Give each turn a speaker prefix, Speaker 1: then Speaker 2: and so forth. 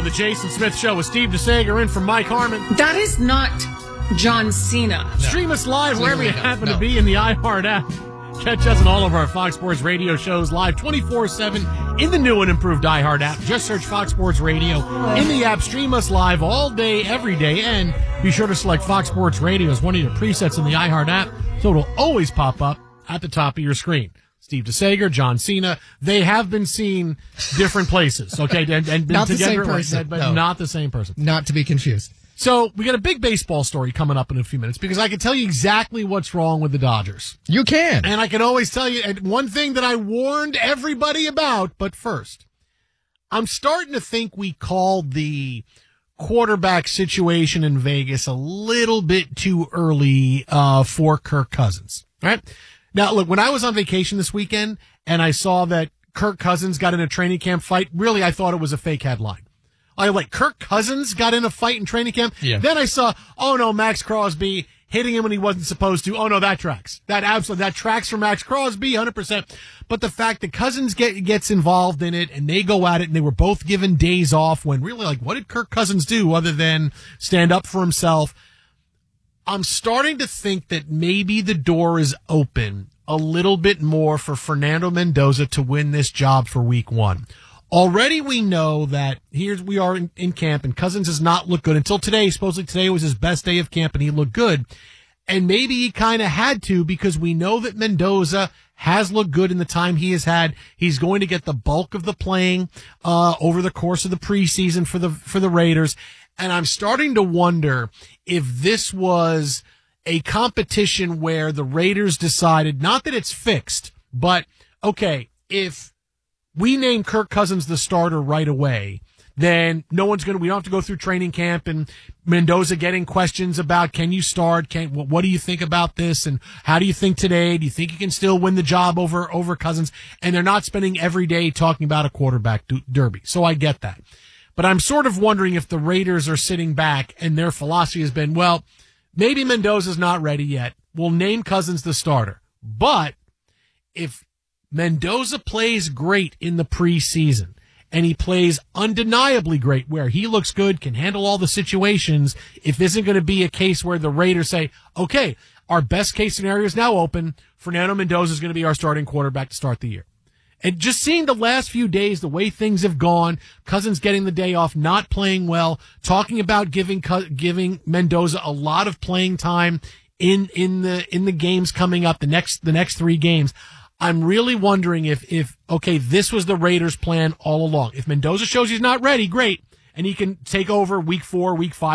Speaker 1: the Jason Smith Show with Steve DeSager in for Mike Harmon.
Speaker 2: That is not John Cena.
Speaker 1: No. Stream us live wherever you happen to be in the iHeart app. Catch us on all of our Fox Sports Radio shows live 24/7 in the new and improved iHeart app. Just search Fox Sports Radio in the app. Stream us live all day, every day. And be sure to select Fox Sports Radio as one of your presets in the iHeart app so it'll always pop up at the top of your screen. Steve DeSager, John Cena, they have been seen different places, okay? And been
Speaker 3: not
Speaker 1: together,
Speaker 3: the same person.
Speaker 1: but
Speaker 3: no.
Speaker 1: not the same person.
Speaker 3: Not to be confused.
Speaker 1: So we got a big baseball story coming up in a few minutes because I can tell you exactly what's wrong with the Dodgers.
Speaker 3: You can.
Speaker 1: And I can always tell you one thing that I warned everybody about. But first, I'm starting to think we called the quarterback situation in Vegas a little bit too early for Kirk Cousins. All right? Now, look, when I was on vacation this weekend and I saw that Kirk Cousins got in a training camp fight, really, I thought it was a fake headline. Kirk Cousins got in a fight in training camp.
Speaker 3: Yeah.
Speaker 1: Then I saw, oh no, Max Crosby hitting him when he wasn't supposed to. Oh no, that tracks. That tracks for Max Crosby, 100%. But the fact that Cousins gets involved in it and they go at it and they were both given days off when really, what did Kirk Cousins do other than stand up for himself? I'm starting to think that maybe the door is open a little bit more for Fernando Mendoza to win this job for week 1. Already we know that we are in camp and Cousins has not looked good until today. Supposedly today was his best day of camp and he looked good. And maybe he kind of had to because we know that Mendoza has looked good in the time he has had. He's going to get the bulk of the playing over the course of the preseason for the Raiders. And I'm starting to wonder if this was a competition where the Raiders decided, not that it's fixed, but okay, if we name Kirk Cousins the starter right away, then we don't have to go through training camp and Mendoza getting questions about, can you start? What do you think about this? And how do you think today? Do you think you can still win the job over Cousins? And they're not spending every day talking about a quarterback derby. So I get that. But I'm sort of wondering if the Raiders are sitting back and their philosophy has been, well, maybe Mendoza's not ready yet. We'll name Cousins the starter. But if Mendoza plays great in the preseason, and he plays undeniably great where he looks good, can handle all the situations, if this isn't going to be a case where the Raiders say, okay, our best case scenario is now open, Fernando Mendoza is going to be our starting quarterback to start the year. And just seeing the last few days, the way things have gone, Cousins getting the day off, not playing well, talking about giving Mendoza a lot of playing time in the games coming up, the next 3 games. I'm really wondering if this was the Raiders' plan all along. If Mendoza shows he's not ready, great, and he can take over week 4, week 5.